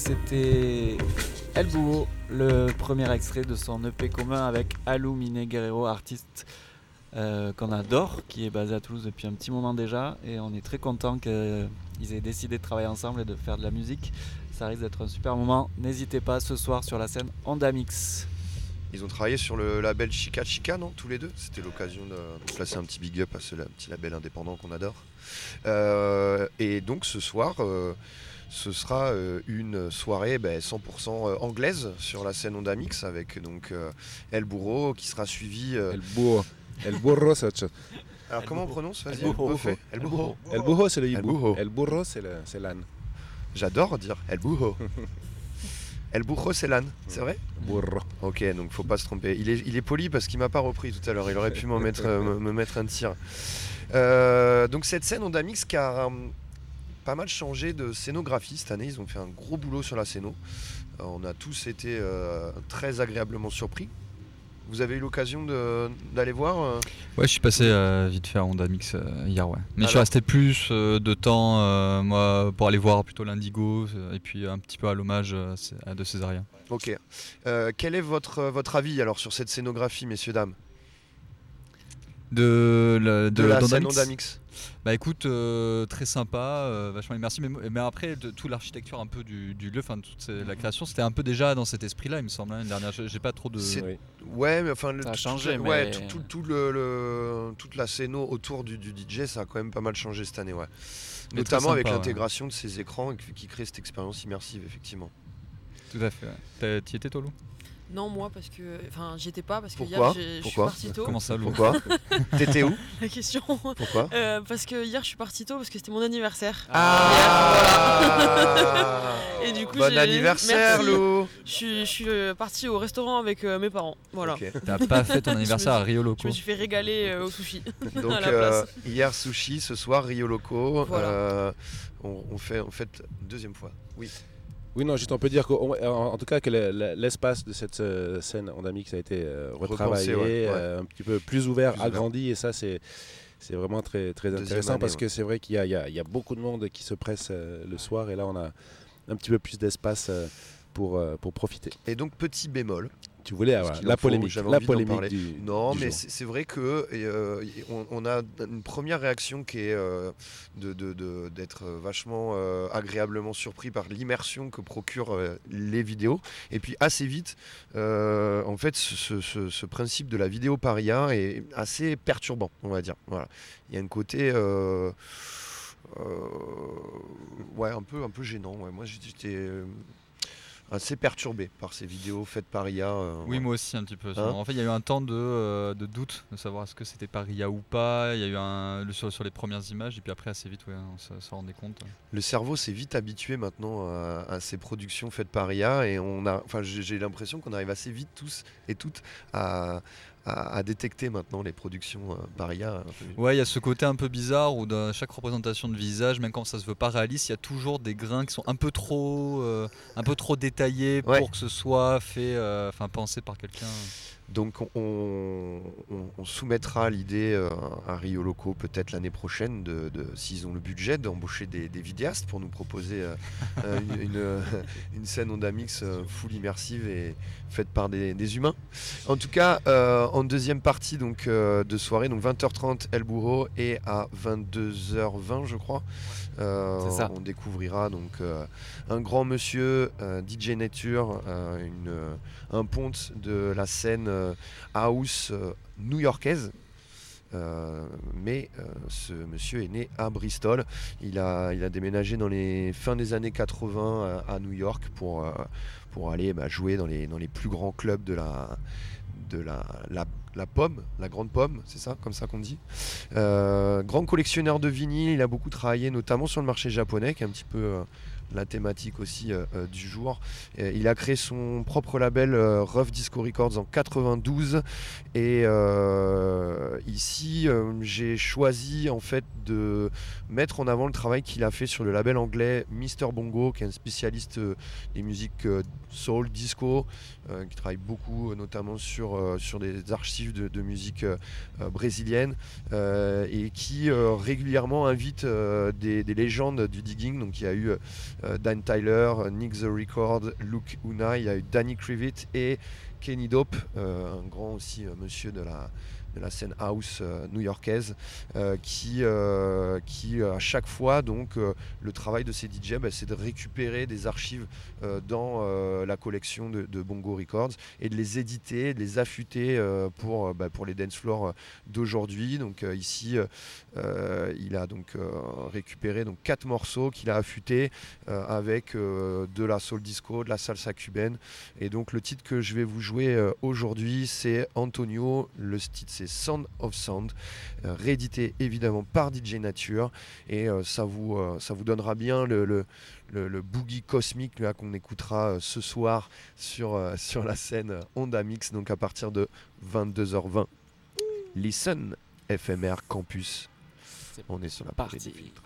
c'était El Búho, le premier extrait de son EP commun avec Alou Miné Guerrero, artiste qu'on adore, qui est basé à Toulouse depuis un petit moment déjà, et on est très content qu'ils aient décidé de travailler ensemble et de faire de la musique. Ça risque d'être un super moment. N'hésitez pas ce soir sur la scène Onda Mix. Ils ont travaillé sur le label Chica Chica, non, tous les deux. C'était l'occasion de placer un petit big up à ce petit label indépendant qu'on adore. Et donc ce soir, ce sera une soirée 100% anglaise sur la scène Onda Mix avec donc El Burro qui sera suivi. El Burro. El Burro, c'est autre chose. Alors comment on prononce? Vas-y, El Burro. refais. El Burro. El Burro, c'est le El hibou. Burro. El Burro, c'est l'âne. J'adore dire El Burro. El Burro, c'est l'âne, c'est vrai? Burro. Ok, donc faut pas se tromper. Il est poli parce qu'il m'a pas repris tout à l'heure. Il aurait pu me mettre un tir. Donc cette scène Onda Mix qui a pas mal changé de scénographie cette année. Ils ont fait un gros boulot sur la scéno. On a tous été très agréablement surpris. Vous avez eu l'occasion d'aller voir Ouais, je suis passé vite fait à Onda Mix hier, ouais. Mais Alors, je suis resté plus de temps, moi, pour aller voir plutôt l'Indigo, et puis un petit peu à l'hommage de Césaria. Ok. Quel est votre avis alors sur cette scénographie, messieurs, dames? De la d'Onda scène Mix. Onda Mix. Bah écoute, très sympa, vachement immersif, mais après toute l'architecture un peu du lieu, enfin toute la création, c'était un peu déjà dans cet esprit-là, il me semble, l'année dernière. J'ai pas trop de... Oui. Ouais, mais enfin, Ça a changé, ouais, mais- toute la scéno autour du DJ, ça a quand même pas mal changé cette année, ouais. Mais Notamment très avec sympa, l'intégration de ces écrans qui crée cette expérience immersive, effectivement. Tout à fait, ouais. T'y étais toi, Lou? Non, moi, parce que. Enfin, j'y étais pas parce que Pourquoi hier, je suis Pourquoi partie tôt. Comment ça, Lou? Pourquoi? T'étais où? La question. Pourquoi? Parce que hier, je suis partie tôt parce que c'était mon anniversaire. Ah Et du coup, bon anniversaire, Merci. Lou. Je suis partie au restaurant avec mes parents. Voilà. Ok. T'as pas fait ton anniversaire à Rio Je Loco? me suis fait régaler au sushi. Donc à la place. hier sushi, ce soir Rio Loco. Voilà. On fait deuxième fois. Oui. Oui, non, juste on peut dire en tout cas que l'espace de cette scène Onda Mix a été retravaillé, Repensé, ouais. un petit peu plus ouvert, Plus ouvert. agrandi, et ça c'est vraiment très, très Deuxième intéressant année, parce ouais. que c'est vrai qu'il y a beaucoup de monde qui se presse le soir, et là on a un petit peu plus d'espace pour profiter. Et donc petit bémol. Tu voulais avoir Parce qu'il la en faut, polémique, j'avais la envie d'en polémique parler. du Non, du mais jour. c'est vrai que on a une première réaction qui est d'être vachement agréablement surpris par l'immersion que procurent les vidéos. Et puis assez vite, en fait, ce principe de la vidéo paria est assez perturbant, on va dire. Voilà. Il y a un côté ouais, un peu gênant. Ouais. Moi, j'étais assez perturbé par ces vidéos faites par IA. Oui, ouais. moi aussi un petit peu. Hein En fait, il y a eu un temps de doute, de savoir est-ce que c'était Paria ou pas. Il y a eu sur les premières images, et puis après, assez vite, ouais, on s'en rendait compte. Le cerveau s'est vite habitué maintenant à ces productions faites par IA, et j'ai l'impression qu'on arrive assez vite tous et toutes à détecter maintenant les productions par IA. Ouais, il y a ce côté un peu bizarre où dans chaque représentation de visage, même quand ça se veut pas réaliste, il y a toujours des grains qui sont un peu trop détaillés Ouais. pour que ce soit fait, pensé par quelqu'un. Donc on soumettra l'idée à Rio Loco peut-être l'année prochaine, s'ils ont le budget, d'embaucher des vidéastes pour nous proposer une scène Onda Mix full immersive et faite par des humains. En tout cas, en deuxième partie donc, de soirée, donc 20h30 El Burro, et à 22h20 je crois, C'est ça. on découvrira donc un grand monsieur, DJ Nature, un ponte de la scène house new-yorkaise. Mais ce monsieur est né à Bristol. Il a déménagé dans les fins des années 80 à New York pour aller jouer dans les plus grands clubs de la pomme, la grande pomme, c'est ça, comme ça qu'on dit. Grand collectionneur de vinyles, il a beaucoup travaillé notamment sur le marché japonais, qui est un petit peu la thématique aussi du jour. Il a créé son propre label Rough Disco Records en 92, et ici j'ai choisi en fait de mettre en avant le travail qu'il a fait sur le label anglais Mr Bongo, qui est un spécialiste des musiques soul, disco, qui travaille beaucoup notamment sur des archives de musique brésilienne, et qui régulièrement invite des légendes du digging. Donc il y a eu Dan Tyler, Nick the Record, Luke Una, il y a eu Danny Krivit et Kenny Dope, un grand aussi monsieur de la scène house new-yorkaise, qui à chaque fois, donc le travail de ces DJ, c'est de récupérer des archives dans la collection de Bongo Records et de les éditer, de les affûter pour les dance floors d'aujourd'hui. Donc ici, il a donc récupéré 4 morceaux qu'il a affûtés avec de la soul disco, de la salsa cubaine. Et donc le titre que je vais vous jouer aujourd'hui, c'est Antonio. Le titre, c'est Sound of Sound, réédité évidemment par DJ Nature, et ça vous donnera bien le boogie cosmique là, qu'on écoutera ce soir sur la scène Honda Mix, donc à partir de 22h20. Listen FMR Campus, on est sur la partie des filtres.